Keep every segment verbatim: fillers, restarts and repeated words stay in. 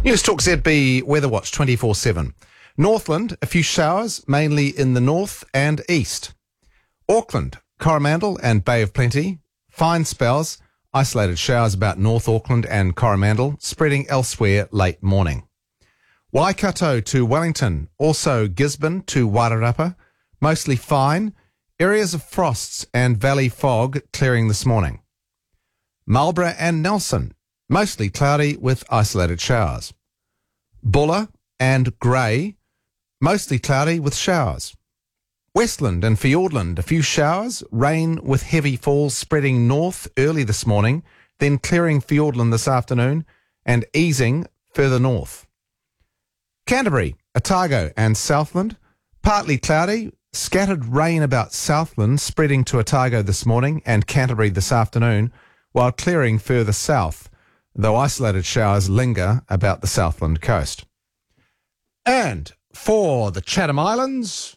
News Talk Z B Weather Watch twenty-four seven. Northland, a few showers, mainly in the north and east. Auckland, Coromandel and Bay of Plenty, fine spells, isolated showers about North Auckland and Coromandel, spreading elsewhere late morning. Waikato to Wellington, also Gisborne to Wairarapa, mostly fine, areas of frosts and valley fog clearing this morning. Marlborough and Nelson, mostly cloudy with isolated showers. Buller and Grey, mostly cloudy with showers. Westland and Fiordland, a few showers, rain with heavy falls spreading north early this morning, then clearing Fiordland this afternoon and easing further north. Canterbury, Otago and Southland, partly cloudy, scattered rain about Southland spreading to Otago this morning and Canterbury this afternoon, while clearing further south, though isolated showers linger about the Southland coast. And for the Chatham Islands,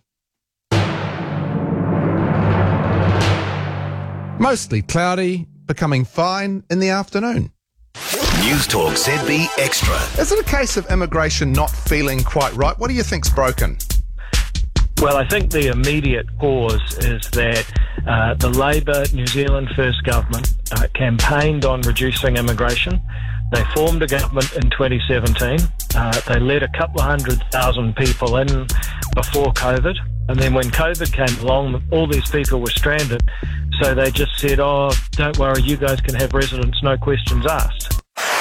mostly cloudy, becoming fine in the afternoon. News Talk Z B Extra. Is it a case of immigration not feeling quite right? What do you think's broken? Well, I think the immediate cause is that uh, the Labour New Zealand First government uh, campaigned on reducing immigration. They formed a government in twenty seventeen. Uh, they let a couple of hundred thousand people in before COVID. And then when COVID came along, all these people were stranded. So they just said, oh, don't worry, you guys can have residence, no questions asked.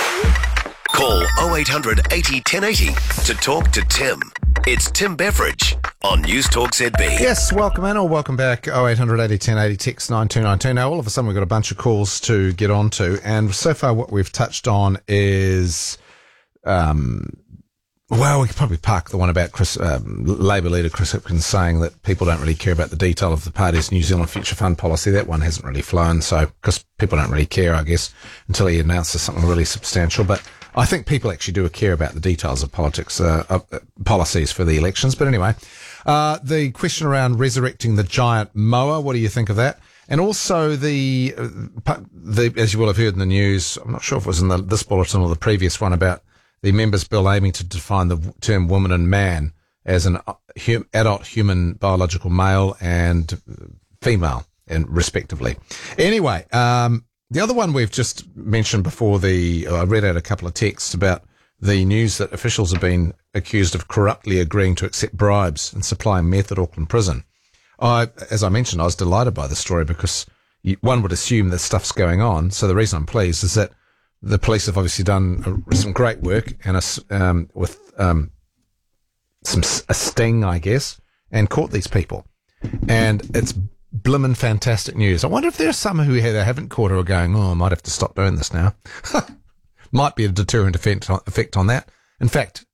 Call oh eight hundred eighty ten eighty to talk to Tim. It's Tim Beveridge on News Talk Z B. Yes, welcome in or welcome back. oh eight hundred eighty ten eighty, text nine two nine two. Now, all of a sudden, we've got a bunch of calls to get on to, and so far what we've touched on is, um, well, we could probably park the one about Chris, um, Labour leader Chris Hipkins saying that people don't really care about the detail of the party's New Zealand Future Fund policy. That one hasn't really flown, so, because people don't really care, I guess, until he announces something really substantial. But I think people actually do care about the details of politics, uh, uh, policies for the elections. But anyway, uh, the question around resurrecting the giant moa, what do you think of that? And also the, uh, the as you will have heard in the news, I'm not sure if it was in the, this bulletin or the previous one, about the members' bill aiming to define the term woman and man as an hum, adult human biological male and female, and respectively. Anyway, um, the other one we've just mentioned before, the I read out a couple of texts about the news that officials have been accused of corruptly agreeing to accept bribes and supplying meth at Auckland Prison. I, as I mentioned, I was delighted by the story because you, one would assume that stuff's going on. So the reason I'm pleased is that the police have obviously done a, some great work and a, um, with um, some a sting, I guess, and caught these people. And it's blimmin' fantastic news. I wonder if there are some who either haven't caught her or going, oh, I might have to stop doing this now. Might be a deterrent effect on, effect on that. In fact,